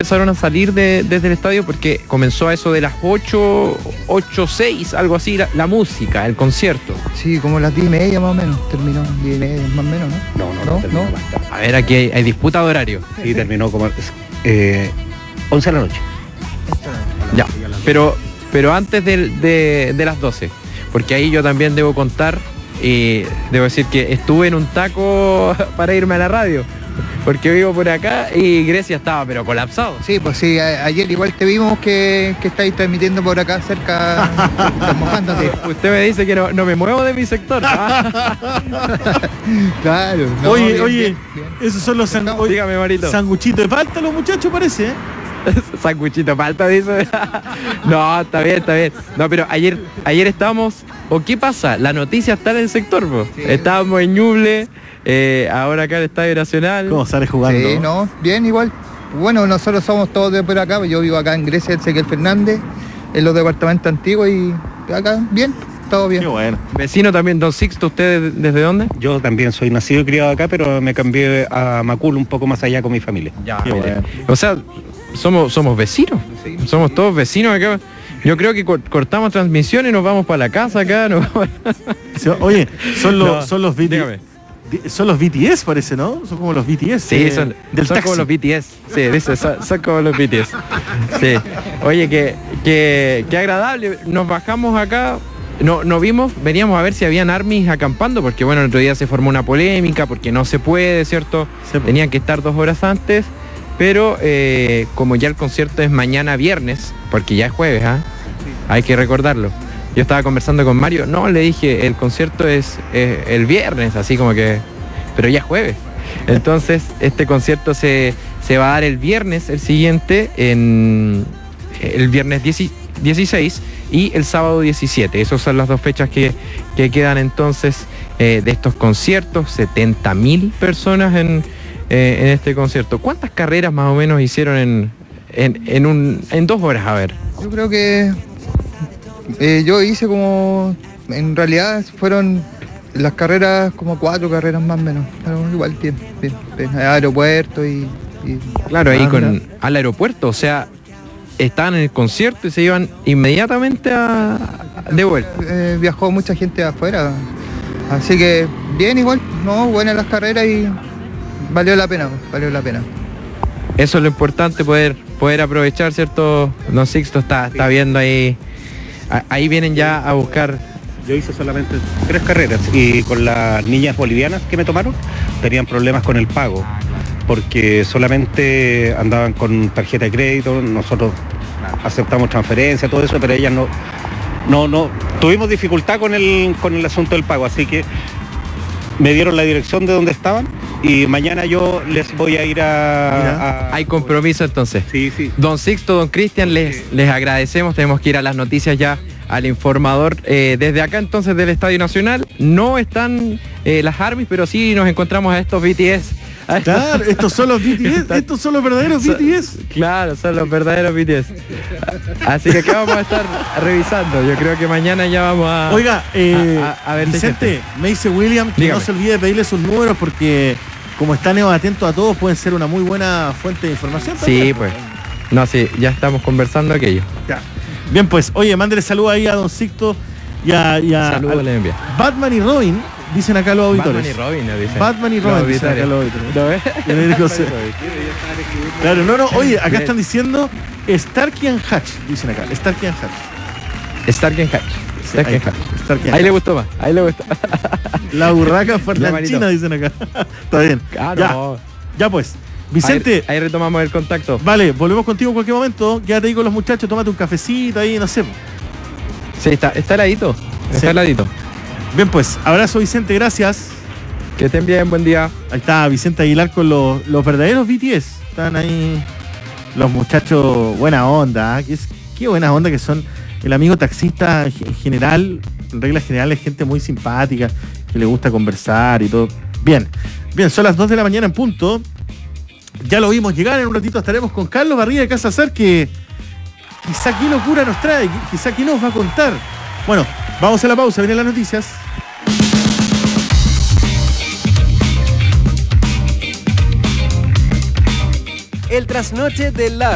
empezaron a salir desde el estadio porque comenzó a eso de las 8:06, algo así, la música, el concierto. Sí, como las 10:30 más o menos, terminó 10:30 más o menos, ¿no? No, terminó más tarde. A ver, aquí hay disputa de horario. Sí, terminó como 11 de la noche. Ya, pero antes de las 12, porque ahí yo también debo contar, debo decir que estuve en un taco para irme a la radio, porque vivo por acá y Grecia estaba pero colapsado. Sí, pues sí, ayer igual te vimos que estáis transmitiendo por acá cerca, mojándote. Usted me dice que no me muevo de mi sector. Claro. No, oye, bien. esos son los Dígame, Marito. sanguchitos de palta, los muchachos, parece, ¿eh? Sanguchito palta, dice. No, está bien. No, pero ayer estábamos. ¿O qué pasa? La noticia está en el sector, po. Sí. Estábamos en Ñuble, ahora acá en el Estadio Nacional. ¿Cómo sale jugando? Sí, no, bien igual. Bueno, nosotros somos todos de por acá, yo vivo acá en Grecia, Ezequiel Fernández, en los departamentos antiguos y acá, bien, todo bien. Qué bueno. Vecino también, don Sixto, ¿usted desde dónde? Yo también soy nacido y criado acá, pero me cambié a Macul, un poco más allá con mi familia. Ya, bueno. O sea, somos vecinos, somos todos vecinos acá. Yo creo que cortamos transmisión y nos vamos para la casa acá. Oye, son los BTS. Dígame. Son los BTS, parece, ¿no? Son como los BTS. Sí, son como los BTS. Sí, dice, son como los BTS. Sí. Oye, qué agradable. Nos bajamos acá. No vimos, veníamos a ver si habían armies acampando, porque bueno, el otro día se formó una polémica, porque no se puede, ¿cierto? Tenían que estar 2 horas antes. Pero como ya el concierto es mañana viernes, porque ya es jueves, hay que recordarlo. Yo estaba conversando con Mario, le dije, el concierto es el viernes, así como que, pero ya es jueves. Entonces, este concierto se va a dar el viernes, el siguiente, el viernes 16 y el sábado 17. Esas son las 2 fechas que quedan entonces de estos conciertos, 70.000 personas en este concierto. ¿Cuántas carreras más o menos hicieron en 2 horas? A ver. Yo creo que yo hice como, en realidad fueron las carreras como 4 carreras más o menos, pero igual bien, aeropuerto y claro, ahí al aeropuerto, o sea, estaban en el concierto y se iban inmediatamente de vuelta. Viajó mucha gente de afuera, así que bien igual, buenas las carreras y valió la pena. Eso es lo importante, poder aprovechar, ¿cierto? Don Sixto está viendo ahí vienen ya a buscar. Yo hice solamente 3 carreras y con las niñas bolivianas que me tomaron tenían problemas con el pago, porque solamente andaban con tarjeta de crédito, nosotros aceptamos transferencia, todo eso, pero ellas no tuvimos dificultad con el asunto del pago, así que me dieron la dirección de donde estaban y mañana yo les voy a ir a... Hay compromiso entonces. Sí. Don Sixto, don Cristian, les agradecemos. Tenemos que ir a las noticias ya, al informador. Desde acá entonces del Estadio Nacional no están las armies, pero sí nos encontramos a estos BTS. Claro, estos son los BTS, estos son los verdaderos BTS. Claro, son los verdaderos BTS. Así que acá vamos a estar revisando. Yo creo que mañana ya vamos a... Oiga, a ver, Vicente, me dice William que dígame. no se olvide de pedirle sus números porque como están atentos a todos pueden ser una muy buena fuente de información también. Sí, pues. No, sí, ya estamos conversando aquello. Ya. Bien, pues, oye, mándale saludos ahí a don Sixto y a Saludos le envía. Batman y Robin, dicen acá los auditores. Batman y Robin, dicen acá los auditores. Claro, oye, acá están diciendo Starkey and Hatch, dicen acá, Starkey and Hatch. Starkey Hatch. Ahí le gustó más, La burraca parlanchina, dicen acá. Está bien. Ya pues. Vicente. Ahí retomamos el contacto. Vale, volvemos contigo en cualquier momento. Quédate ahí con los muchachos, tómate un cafecito ahí, no sé. Sí, está heladito. Está heladito. Bien pues, abrazo Vicente, gracias. Que estén bien, buen día. Ahí está Vicente Aguilar con los verdaderos BTS. Están ahí los muchachos, buena onda. Qué buena onda que son. El amigo taxista en general, en reglas generales, gente muy simpática, que le gusta conversar y todo. Bien, son las 2 de la mañana en punto. Ya lo vimos llegar, en un ratito estaremos con Carlos Barriga de Casa Ser, que quizá qué locura nos trae, quizá qué nos va a contar. Bueno, vamos a la pausa, vienen las noticias. El trasnoche de la